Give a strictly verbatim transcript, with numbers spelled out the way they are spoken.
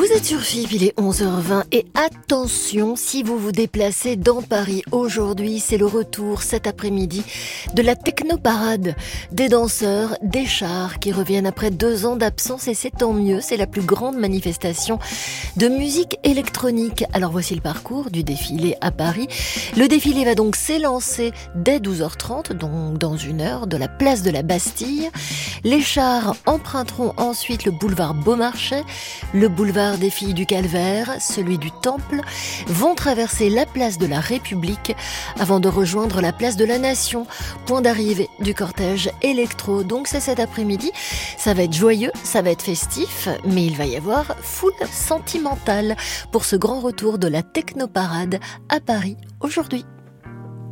Vous êtes sur F I B, il est onze heures vingt et attention, si vous vous déplacez dans Paris aujourd'hui, c'est le retour cet après-midi de la technoparade, des danseurs, des chars qui reviennent après deux ans d'absence et c'est tant mieux, c'est la plus grande manifestation de musique électronique. Alors voici le parcours du défilé à Paris. Le défilé va donc s'élancer dès douze heures trente, donc dans une heure, de la place de la Bastille. Les chars emprunteront ensuite le boulevard Beaumarchais, le boulevard des Filles du Calvaire, celui du Temple, vont traverser la place de la République avant de rejoindre la place de la Nation, point d'arrivée du cortège électro. Donc c'est cet après-midi, ça va être joyeux, ça va être festif, mais il va y avoir foule sentimentale pour ce grand retour de la technoparade à Paris aujourd'hui.